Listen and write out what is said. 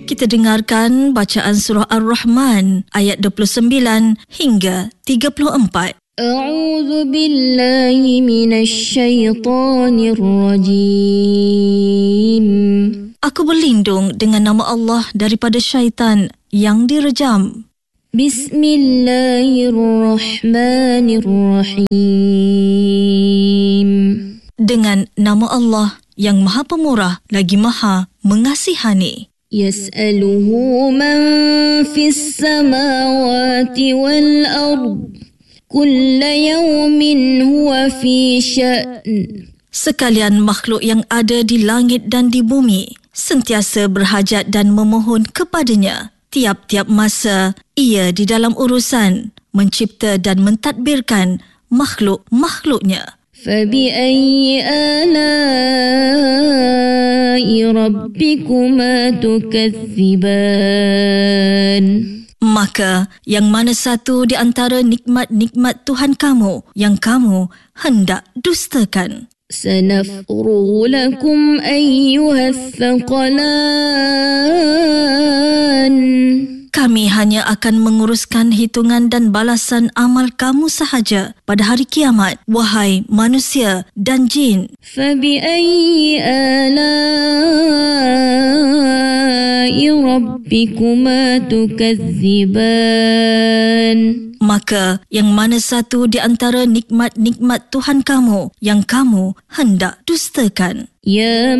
Kita dengarkan bacaan surah Ar-Rahman ayat 29 hingga 34. A'udzu billahi minasyaitonir rajim. Aku berlindung dengan nama Allah daripada syaitan yang direjam. Bismillahirrahmanirrahim. Dengan nama Allah yang Maha Pemurah lagi Maha Mengasihani. Yas'aluhu man fis samawati wal ard. Kulla yawmin huwa fi sya'n. Sekalian makhluk yang ada di langit dan di bumi sentiasa berhajat dan memohon kepadanya. Tiap-tiap masa ia di dalam urusan mencipta dan mentadbirkan makhluk-makhluknya. فَبِأَيِّ آلَاءِ رَبِّكُمَا تُكَذِّبَانِ. Maka yang mana satu di antara nikmat-nikmat Tuhan kamu yang kamu hendak dustakan? سَنَفْرُغُ لَكُمْ أَيُّهَا الثَّقَلَانِ. Kami hanya akan menguruskan hitungan dan balasan amal kamu sahaja pada hari kiamat, wahai manusia dan jin. فَبِأَيِّ آلَاءِ رَبِّكُمَا تُكَذِّبَانِ. Maka yang mana satu di antara nikmat-nikmat Tuhan kamu yang kamu hendak dustakan? يَا